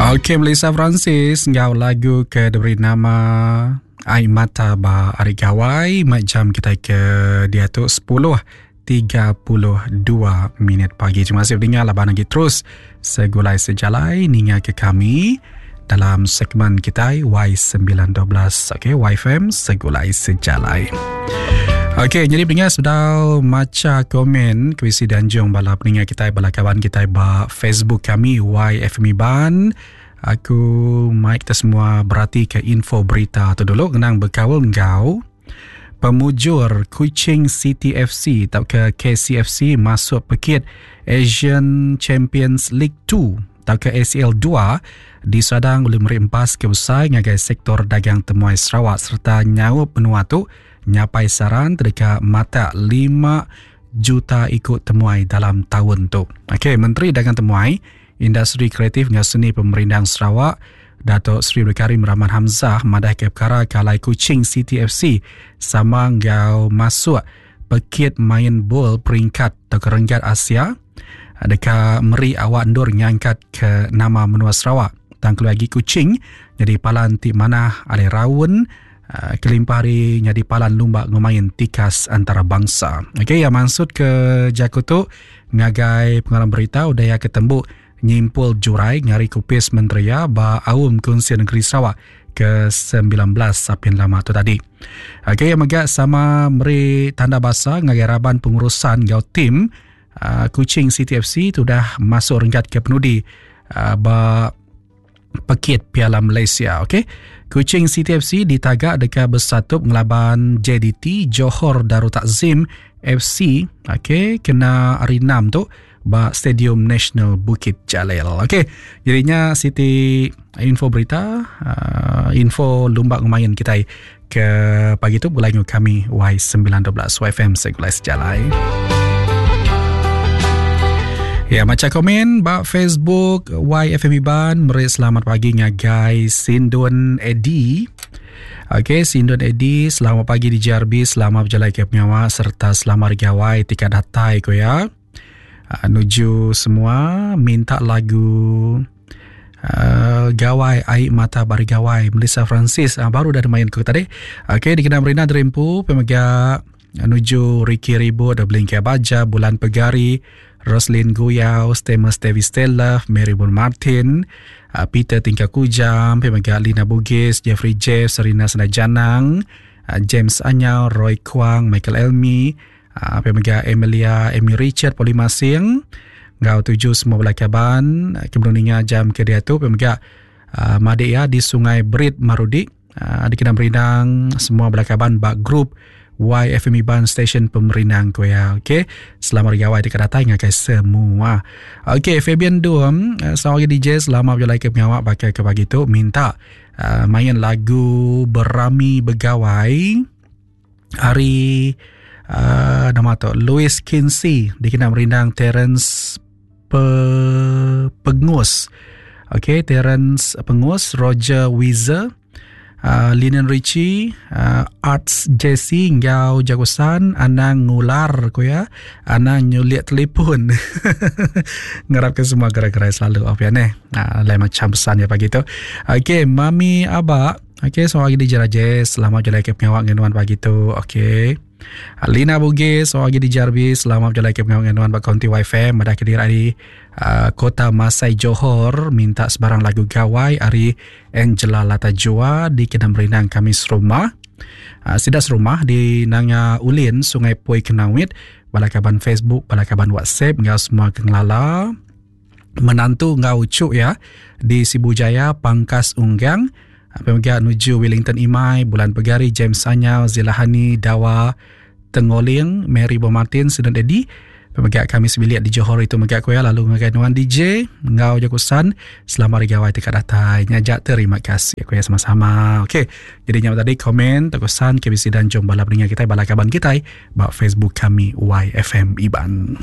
Okey, Melissa Francis, ngau lagu ke diberi nama Air Mata ba Ari Gawai. Macam kita ke dia tu 10:32 pagi. Terima kasih dengar laban lagi terus segulai sejalai ninga ke kami dalam segmen kita Y912. Okey, YFM segulai sejalai. Okey, jadi pendengar sudah maca komen kuisi danjung bala pendengar kita, bala kawan kita ba Facebook kami YFM Iban. Aku mic kita semua berhati ke info berita tu dulu. Kenang berkawal ngau pemujur Kuching City FC atau ke KCFC masuk pekit Asian Champions League 2 atau ke ACL 2 disadang oleh merempas ke usai ngagai sektor dagang temuai Sarawak serta nyawup benua tu nyapai saran terdekat mata 5 juta ikut temuai dalam tahun tu. Okey, Menteri Dagang Temuai, Industri Kreatif dan Seni Pemerintahan Sarawak, Datuk Seri Karim Rahman Hamzah madah ke perkara kalai Kuching City FC sama ngau masuk pekit main bol peringkat atau kerenggat Asia dekat meri awak ndur ngangkat ke nama menua Sarawak. Tangklu lagi Kuching jadi palan ti mana ada rawun kelimpah hari jadi palan lumba ngomain tikas antara bangsa. Okey, yang maksud ke Jakutu ngagai pengarang berita udaya ketemu nyimpul jurai ngari kupis menteria ba awum Kunsi Negeri Sarawak ke-19 sapin lama tu tadi. Okey, yang megak sama meri tanda basa ngagai raban pengurusan gau tim Kuching City FC tu dah masuk renggat ke penudi ba pekit Piala Malaysia. Okey, Kuching City FC ditagak dekat bersatup ngelaban JDT Johor Darul Takzim FC. Okey, kena hari 6 tu ba Stadium Nasional Bukit Jalil. Okey, jadinya Siti info berita, info lumba ngemayan kita ke pagi tu mulai kami Y912 YFM segulai sejalai. Ya, macam komen ba Facebook YFM Iban, meri selamat pagi ngagai Sindun Edi. Okey, Sindun Edi, selamat pagi di JRB, selamat berjalai ke penyawa serta selamat gawai tika datai ko ya. Nuju semua minta lagu Gawai Air Mata Bari Gawai Melissa Francis baru dah main ko tadi. Okey, dikenal Merina Drempu pemega nuju Ricky Ribo da Blinky Abaja, Bulan Pegari, Roslyn Guyau, Stemus Davis Stella, Mary Bon Martin, Peter Tingkah Kujam, pemega Lina Bugis, Jeffrey Jeff, Serina Senajanang, James Anyau, Roy Kwang, Michael Elmi, pemega Emilia Amy Richard Polimasing, ngau tuju semua belakaban kebenuninga jam ke dia tu pemega Madia di Sungai Berit Marudi, dikenal berindang semua belakaban bak grup YFM Iban Station Pemerinang ko ya. Okey, selamat gawai dekat datang ngakai semua. Okey, Fabian Dum seorang DJ selamat berjalai ke pengawak pakai ke pagi tu minta main lagu Berami Begawai hari nama tu Louis Kinsey dikenal merindang Terence Pengus. Okey, Terence Pengus, Roger Wizer, Linen Richie, Arts Jesse, ngau jagusan, anang ngular ko ya, anang nyuliat telefon. Ngarap ke semua gerai-gerai selalu apa ya ne. Lain macam pesan ya pagi tu. Okey, Mami Abak. Okey, so lagi di Jeraje, selamat jalan ke pengawak ngenuan pagi tu. Okey. Lina Bugis, so lagi di Jarbi, selamat jalan ke pengawak ngenuan bak Konti YFM, ada kediri Kota Masai Johor minta sebarang lagu gawai hari Angela Latajua di Kedam Berinang Kamis Rumah. Sidas rumah di Nanga Ulin Sungai Pui Kenawit, balakaban Facebook, balakaban WhatsApp ngau semua kenglala. Menantu ngau cuk ya di Sibujaya Pangkas Unggang, pemega nuju Wellington Imai, Bulan Pegari, James Anyau, Zilahani Dawa Tengoling, Mary Bomartin, Sidon Edi, pemega kami sebiliat di Johor itu megak kuya lalu ngagai nuan DJ ngau jakusan selamat rigawai dekat datai nyajak terima kasih kuya sama-sama. Okey, jadi nyam tadi komen takusan KBC dan jom bala peningat kita bala kaban kita ba Facebook kami YFM Iban.